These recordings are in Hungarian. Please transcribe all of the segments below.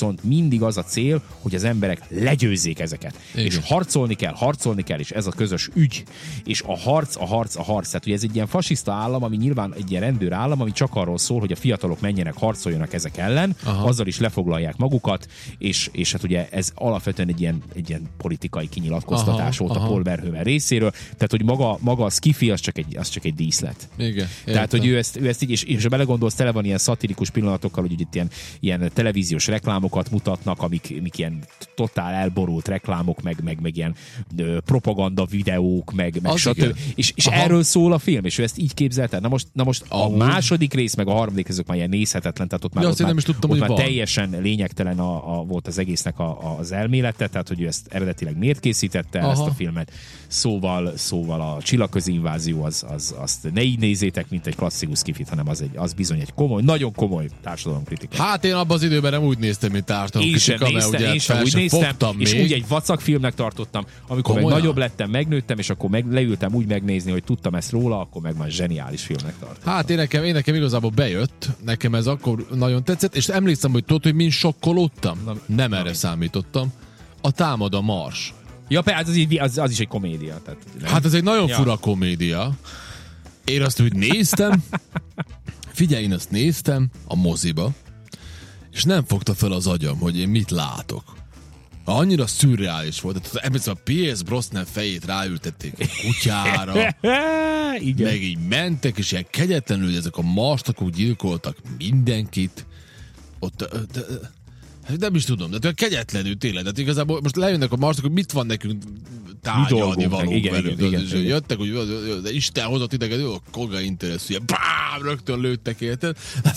viszont mindig az a cél, hogy az emberek legyőzzék ezeket. Igen. És harcolni kell, és ez a közös ügy. És a harc. Tehát ugye ez egy ilyen fasiszta állam, ami nyilván egy ilyen rendőr állam, ami csak arról szól, hogy a fiatalok menjenek, harcoljanak ezek ellen, azzal is lefoglalják magukat, és hát ugye ez alapvetően egy ilyen politikai kinyilatkoztatás volt a Paul Verhoeven részéről, tehát hogy maga a skifi az csak egy díszlet. Igen. Tehát, hogy ő ezt így, és ha belegondolsz, tele van ilyen szatirikus pillanatokkal, hogy itt ilyen televíziós reklámokat mutatnak, amik ilyen totál elborult reklámok, meg ilyen propaganda videók, meg stb. És erről szól a film, és ő ezt így képzelte. Na most a második rész, meg a harmadik, ezek már ilyen nézhetetlen, tehát ott már teljesen lényegtelen volt az egésznek az elmélete, tehát hogy ő ezt eredetileg miért készítette ezt a filmet. Szóval a Csillagközi invázió azt ne így nézzétek, mint egy klasszikus skifit, hanem az bizony egy komoly, nagyon komoly társadalomkritika. Hát én abban az időben nem úgy néztem, mint társadalomkritika, én sem úgy néztem, és úgy egy vacak filmnek tartottam, amikor meg nagyobb lettem, megnőttem, és akkor leültem úgy megnézni, hogy tudtam ezt róla, akkor meg már zseniális filmnek tartottam. Hát én nekem igazából bejött, nekem ez akkor nagyon tetszett, és emlékszem, hogy tudod, hogy min sokkolódtam? Nem erre számítottam. A Támad a Mars. Ja, persze, az is egy komédia. Tehát, hát ez egy nagyon fura komédia. Én azt úgy néztem, figyelj, én azt néztem a moziba, és nem fogta fel az agyam, hogy én mit látok. Annyira szürreális volt. Emlékszem, a Pierce Brosnan fejét ráültették a kutyára, meg így mentek, és ilyen kegyetlenül ezek a marstakok gyilkoltak mindenkit. Ott... nem is tudom, de kegyetlenül tényleg. De igazából most lejönnek a marstak, hogy mit van nekünk tárgyalni valók velük. Jöttek, hogy de Isten hozott idegen, a kogain interesszűje, rögtön lőttek, érted?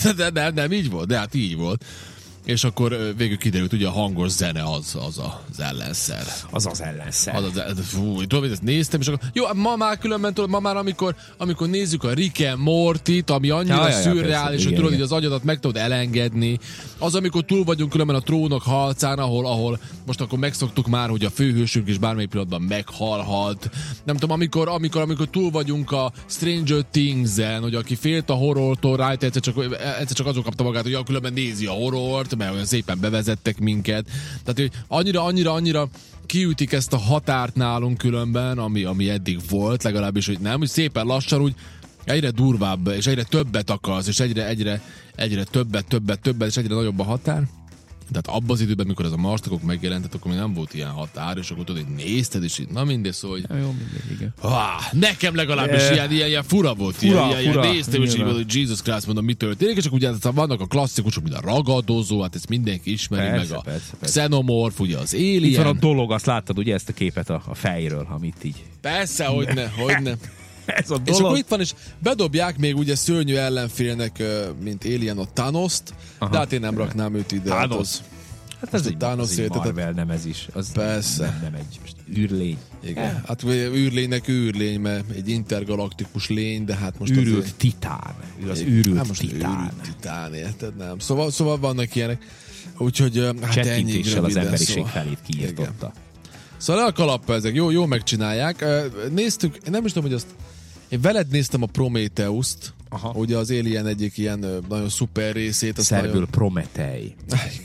Nem így volt, de hát így volt. És akkor végül kiderült, ugye a hangos zene az ellenszer. Az ellenszer. Tudom, ezt néztem, és akkor... Jó, ma már különben tudom, amikor nézzük a Rick and Morty-t, ami annyira szürreális, hogy tudod, hogy az agyadat meg tudod elengedni. Az, amikor túl vagyunk különben a Trónok harcán, ahol most akkor megszoktuk már, hogy a főhősünk is bármelyik pillanatban meghalhat. Nem tudom, amikor túl vagyunk a Stranger Things-en, hogy aki félt a horrortól, rájt egyszer csak azon kapta magát, hogy különben nézi a horrort, mert olyan szépen bevezettek minket. Tehát, hogy annyira kiütik ezt a határt nálunk különben, ami eddig volt, legalábbis, hogy nem, hogy szépen lassan úgy egyre durvább, és egyre többet akarsz, és egyre többet, és egyre nagyobb a határ. Tehát abban az időben, mikor ez a marstakok megjelentett, akkor még nem volt ilyen határ, és akkor tudod, hogy nézted, és így, na mindegy, szóval, hogy... Jó, mindegy, nekem legalábbis ilyen fura volt. Ilyen néztem, és így volt, hogy Jesus Christ, mondom, mi történik, és akkor ugye vannak a klasszikusok, mint a ragadozó, hát ezt mindenki ismeri, persze, meg a Xenomorph, ugye az Alien. Itt van a dolog, azt láttad, ugye ezt a képet a fejről, amit így... Persze, hogyne. Ez a dolog. És akkor itt van, és bedobják még ugye szörnyű ellenfélnek, mint Alien, a Thanost, de hát én nem raknám őt ide. Thanos. Hát ez egy Marvel, nem ez is. Az persze. Nem egy űrlény. Igen. Hát űrlénynek űrlény, mert egy intergalaktikus lény, de hát most... Űrült titán. Ő az űrült titán. Űrült titán, érted? Nem. Szóval vannak ilyenek. Úgyhogy hát ennyi az emberiség felét kiírtotta. Szóval le a kalappa ezek. Jó megcsinálják. Néztük, nem is tudom, hogy azt... Én veled néztem a Prometheus-t, ugye az Alien egyik ilyen nagyon szuper részét. Szerbül Prometei.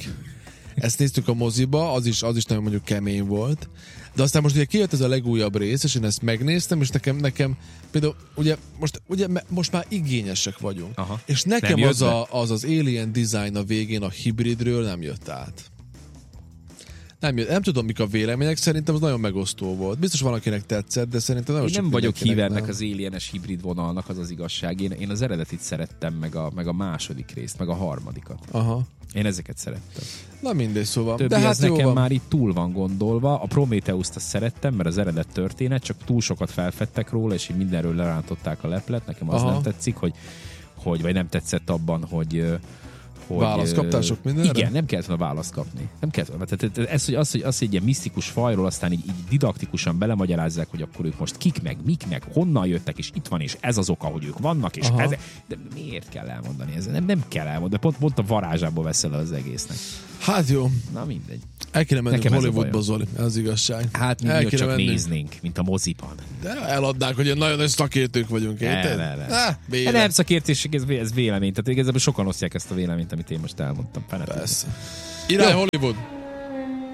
Ezt néztük a moziba, az is nagyon mondjuk kemény volt. De aztán most ugye kijött ez a legújabb rész, és én ezt megnéztem, és nekem például ugye most már igényesek vagyunk. Aha. És nekem az Alien design a végén a hibridről nem jött át. Nem tudom, mik a vélemények, szerintem az nagyon megosztó volt. Biztos van, akinek tetszett, de szerintem nagyon nem vagyok hívernek az Alien-es hibrid vonalnak, az igazság. Én az eredetit szerettem, meg a második részt, meg a harmadikat. Aha. Én ezeket szerettem. Na mindegy, szóval. Többi, de hát nekem már itt túl van gondolva. A Prometheus-t azt szerettem, mert az eredet történet, csak túl sokat felfedtek róla, és így mindenről lerántották a leplet. Nekem az nem tetszik, vagy nem tetszett abban, hogy választ kaptál sok mindenre? Igen, nem kellett volna választ kapni. Nem kellett volna. Tehát az, hogy egy ilyen misztikus fajról aztán így didaktikusan belemagyarázzák, hogy akkor ők most kik meg, mik meg, honnan jöttek, és itt van, és ez az oka, hogy ők vannak, és ez... De miért kell elmondani? Nem kell elmondani. Pont a varázsából veszel az egésznek. Hát jó. Na mindegy. El kéne menni Hollywoodba, Zoli, ez igazság. Hát mi csak néznénk, mint a moziban. De eladnák, hogy nagyon nagy szakértők vagyunk, érted? Nem szakértőség, ez vélemény. Tehát igazából sokan osztják ezt a véleményt, amit én most elmondtam. Persze. Irány Hollywood!